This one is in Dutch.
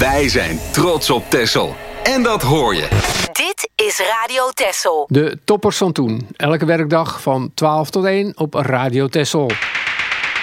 Wij zijn trots op Texel. En dat hoor je. Dit is Radio Texel. De toppers van toen. Elke werkdag van 12 tot 1 op Radio Texel.